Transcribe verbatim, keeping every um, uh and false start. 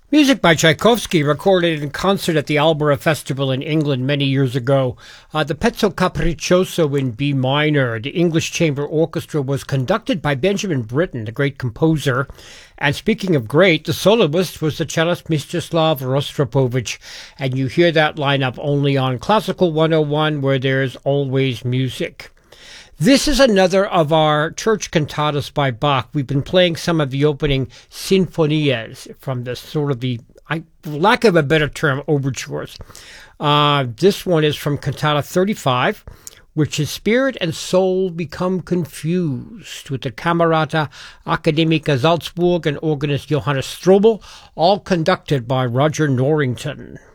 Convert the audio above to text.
Music by Tchaikovsky, recorded in concert at the Albury Festival in England many years ago. Uh, the Pezzo Capriccioso in B minor. The English Chamber Orchestra was conducted by Benjamin Britten, the great composer. And speaking of great, the soloist was the cellist Mstislav Rostropovich. And you hear that lineup only on Classical one oh one, where there's always music. This is another of our church cantatas by Bach. We've been playing some of the opening sinfonias from the sort of the, I, lack of a better term, overtures. Uh, this one is from Cantata thirty-five, which is Spirit and Soul Become Confused, with the Camerata Academica Salzburg and organist Johannes Strobel, all conducted by Roger Norrington.